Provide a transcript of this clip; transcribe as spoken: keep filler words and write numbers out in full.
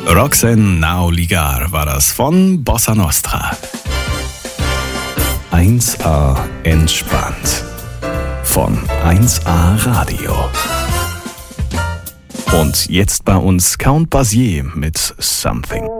Roxanne Nauligar war das von Bossa Nostra. eins A entspannt von eins A Radio. Und jetzt bei uns Count Basie mit Something.